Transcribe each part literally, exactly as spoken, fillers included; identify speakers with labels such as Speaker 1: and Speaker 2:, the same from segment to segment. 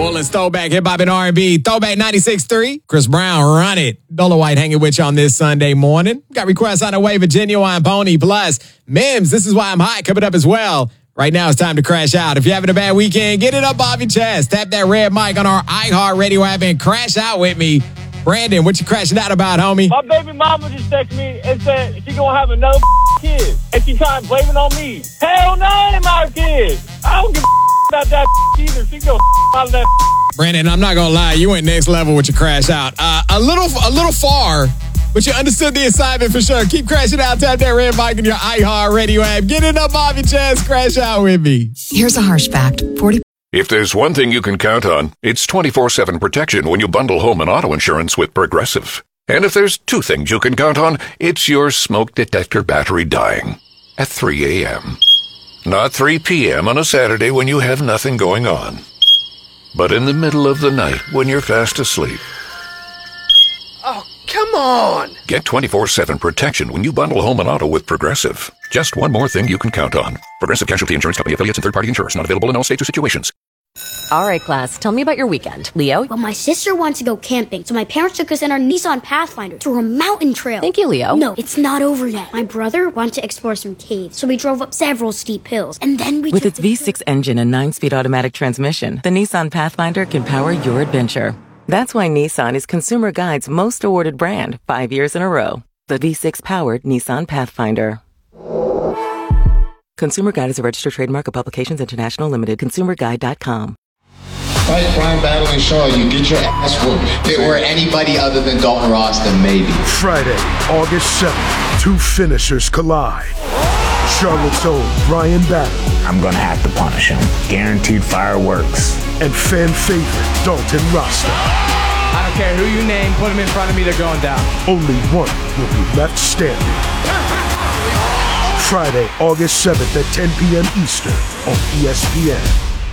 Speaker 1: Orleans throwback hip hop and R and B. Throwback ninety-six point three. Chris Brown, Run It. Dola White hanging with you on this Sunday morning. Got requests on the way for Genuine Pony Plus. Mims, This Is Why I'm Hot coming up as well. Right now it's time to crash out. If you're having a bad weekend, get it up off your chest. Tap that red mic on our iHeartRadio app and crash out with me. Brandon, what you crashing out about, homie?
Speaker 2: My baby mama just texted me and said she gonna have another kid. And she trying to blame it on me. Hell no, I ain't my kid. I don't give a about that either. She go out of that.
Speaker 1: Brandon, I'm not gonna lie, you went next level with your crash out. Uh, a little, a little far, but you understood the assignment for sure. Keep crashing out. Tap that red mic in your iHeartRadio app. Get it up off your chest. Crash out with me.
Speaker 3: Here's a harsh fact. forty
Speaker 4: If there's one thing you can count on, it's twenty-four seven protection when you bundle home and auto insurance with Progressive. And if there's two things you can count on, it's your smoke detector battery dying at three a.m. Not three p.m. on a Saturday when you have nothing going on, but in the middle of the night when you're fast asleep.
Speaker 5: Oh, come on!
Speaker 4: Get twenty-four seven protection when you bundle home and auto with Progressive. Just one more thing you can count on. Progressive Casualty Insurance Company affiliates and third-party insurers. Not available in all states or situations.
Speaker 6: All right, class, tell me about your weekend. Leo?
Speaker 7: Well, my sister wanted to go camping, so my parents took us in our Nissan Pathfinder to a mountain trail.
Speaker 6: Thank you, Leo.
Speaker 7: No, it's not over yet. My brother wanted to explore some caves, so we drove up several steep hills, and then we
Speaker 8: With
Speaker 7: took
Speaker 8: its V six engine and nine-speed automatic transmission, the Nissan Pathfinder can power your adventure. That's why Nissan is Consumer Guide's most awarded brand five years in a row. The V six-powered Nissan Pathfinder. Consumer Guide is a registered trademark of Publications International Limited. consumer guide dot com.
Speaker 9: Fight Brian Battling Shaw, you get your ass whooped. If it were anybody other than Dalton Ross, then maybe.
Speaker 10: Friday, August seventh, two finishers collide. Charlotte's own Brian Battling.
Speaker 11: I'm gonna have to punish him. Guaranteed fireworks.
Speaker 10: And fan favorite Dalton Rasta.
Speaker 12: I don't care who you name, put him in front of me, they're going down.
Speaker 10: Only one will be left standing. Friday, August seventh at ten p.m. Eastern on E S P N.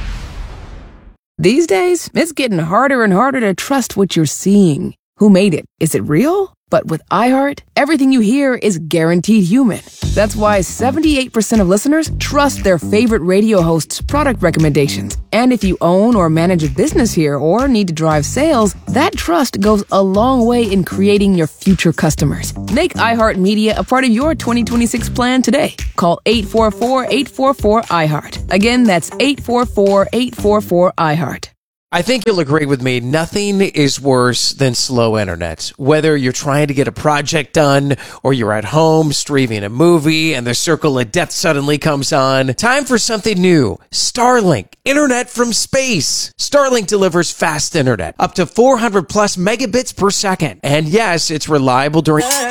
Speaker 13: These days, it's getting harder and harder to trust what you're seeing. Who made it? Is it real? But with iHeart, everything you hear is guaranteed human. That's why seventy-eight percent of listeners trust their favorite radio hosts' product recommendations. And if you own or manage a business here or need to drive sales, that trust goes a long way in creating your future customers. Make iHeartMedia a part of your twenty twenty-six plan today. Call eight four four, eight four four, iHeart. Again, that's eight four four, eight four four, iHeart.
Speaker 5: I think you'll agree with me. Nothing is worse than slow internet. Whether you're trying to get a project done or you're at home streaming a movie and the circle of death suddenly comes on. Time for something new. Starlink. Internet from space. Starlink delivers fast internet. Up to four hundred plus megabits per second. And yes, it's reliable during...